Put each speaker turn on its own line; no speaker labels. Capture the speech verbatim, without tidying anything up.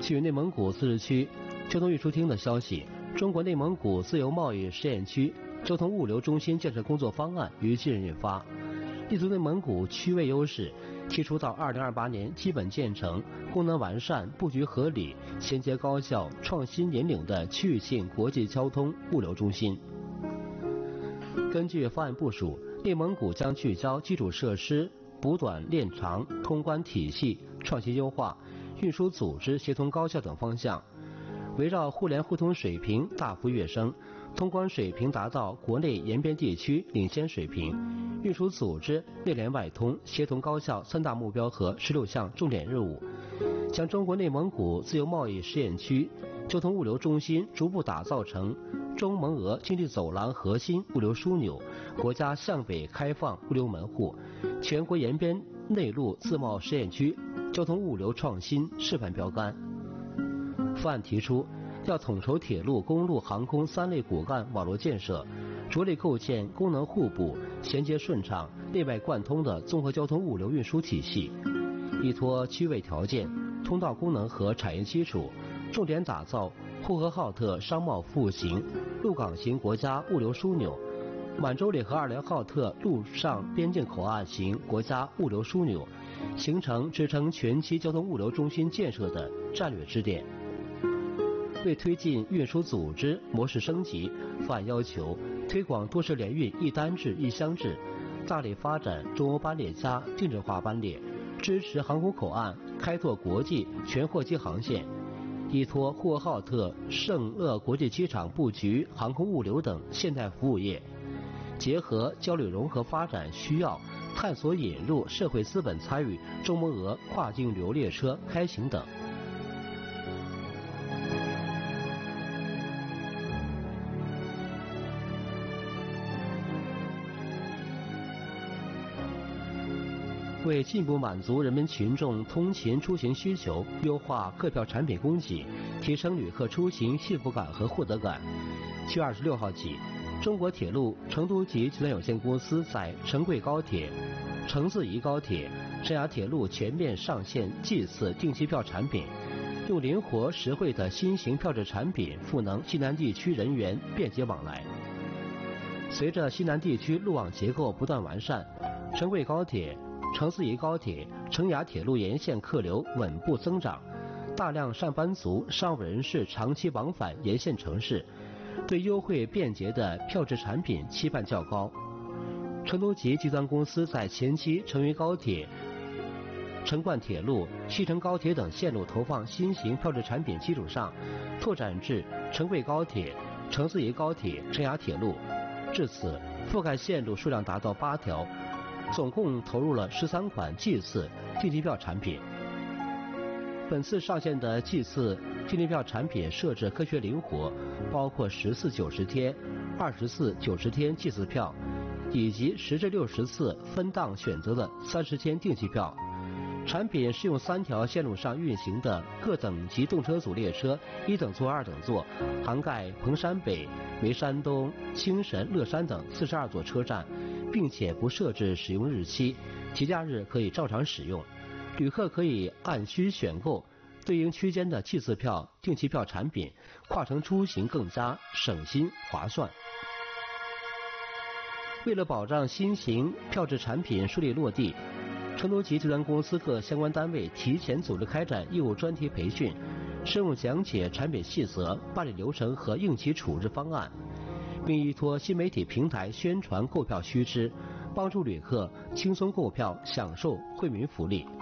据内蒙古自治区交通运输厅的消息，中国内蒙古自由贸易试验区交通物流中心建设工作方案于近日印发，立足内蒙古区位优势，提出到二零二八年基本建成、功能完善、布局合理、衔接高效、创新引领的区域性国际交通物流中心。根据方案部署，内蒙古将聚焦基础设施补短练长、通关体系创新优化、运输组织协同高效等方向，围绕互联互通水平大幅跃升，通关水平达到国内沿边地区领先水平，运输组织内联外通、协同高效三大目标和十六项重点任务，将中国内蒙古自由贸易试验区交通物流中心逐步打造成中蒙俄经济走廊核心物流枢纽、国家向北开放物流门户、全国沿边内陆自贸试验区交通物流创新示范标杆。方案提出，要统筹铁路、公路、航空三类骨干网络建设，着力构建功能互补、衔接顺畅、内外贯通的综合交通物流运输体系，依托区位条件、通道功能和产业基础，重点打造呼和浩特商贸服务型、陆港型国家物流枢纽、满洲里和二连浩特陆上边境口岸型国家物流枢纽，形成支撑全期交通物流中心建设的战略支点。为推进运输组织模式升级，方案要求推广多式联运一单制一箱制，大力发展中欧班列加定制化班列，支持航空口岸开拓国际全货机航线，依托呼和浩特圣鄂国际机场布局航空物流等现代服务业，结合交流融合发展需要，探索引入社会资本参与中蒙俄跨境旅游列车开行等。为进一步满足人民群众通勤出行需求，优化客票产品供给，提升旅客出行幸福感和获得感，七月二十六号起，中国铁路成都籍集团有限公司在成贵高铁、成自沂高铁、沈阳铁路全面上线季次定期票产品，用灵活实惠的新型票制产品赋能西南地区人员便捷往来。随着西南地区路网结构不断完善，成贵高铁、成自沂高铁、成雅铁路沿线客流稳步增长，大量上班族、商务人士长期往返沿线城市，对优惠便捷的票制产品期盼较高。成都籍集团公司在前期成渝高铁、成灌铁路、西成高铁等线路投放新型票制产品基础上，拓展至成贵高铁、成自沂高铁、成雅铁路，至此覆盖线路数量达到八条，总共投入了十三款季次定期票产品。本次上线的季次定期票产品设置科学灵活，包括十次九十天、二十次九十天季次票，以及十至六十次分档选择的三十天定期票。产品适用三条线路上运行的各等级动车组列车一等座、二等座，涵盖彭山北、眉山东、青神、乐山等四十二座车站，并且不设置使用日期，节假日可以照常使用。旅客可以按需选购对应区间的季次票、定期票产品，跨城出行更加省心划算。为了保障新型票制产品顺利落地，成都籍集团公司各相关单位提前组织开展业务专题培训，深入讲解产品细则、办理流程和应急处置方案，并依托新媒体平台宣传购票须知，帮助旅客轻松购票，享受惠民福利。